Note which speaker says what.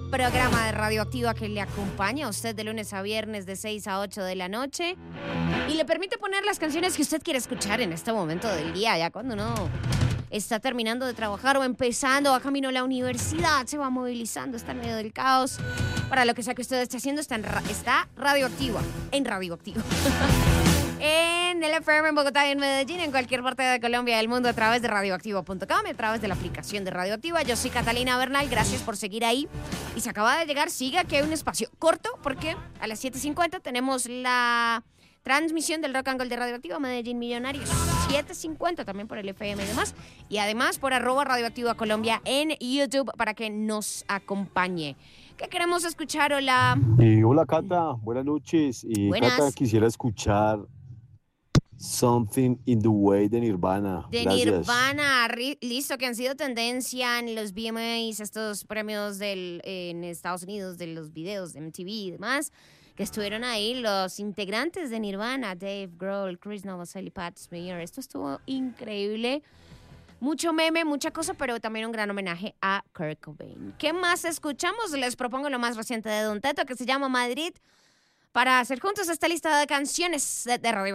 Speaker 1: programa de Radioactiva que le acompaña a usted de lunes a viernes de 6 a 8 de la noche y le permite poner las canciones que usted quiere escuchar en este momento del día, ya cuando uno está terminando de trabajar o empezando a camino a la universidad, se va movilizando, está en medio del caos. Para lo que sea que usted esté haciendo, está Radioactiva, en Radioactiva. En el FM en Bogotá y en Medellín, en cualquier parte de Colombia y del mundo a través de radioactivo.com y a través de la aplicación de Radioactiva. Yo soy Catalina Bernal, gracias por seguir ahí. Y se acaba de llegar, siga que hay un espacio corto porque a las 7:50 tenemos la transmisión del Rock and Roll de Radioactiva Medellín Millonarios. 7:50 también por el FM y demás. Y además por @Radioactiva Colombia en YouTube para que nos acompañe. ¿Qué queremos escuchar? Hola.
Speaker 2: Hola Cata, buenas noches.
Speaker 1: Buenas.
Speaker 2: Cata, quisiera escuchar Something in the Way de Nirvana.
Speaker 1: De
Speaker 2: Gracias.
Speaker 1: Nirvana, listo, que han sido tendencia en los VMAs, estos premios en Estados Unidos de los videos de MTV y demás, que estuvieron ahí los integrantes de Nirvana, Dave Grohl, Chris Novoselic, Pat Smear. Esto estuvo increíble. Mucho meme, mucha cosa, pero también un gran homenaje a Kurt Cobain. ¿Qué más escuchamos? Les propongo lo más reciente de Don Teto, que se llama Madrid, para hacer juntos esta lista de canciones de Radio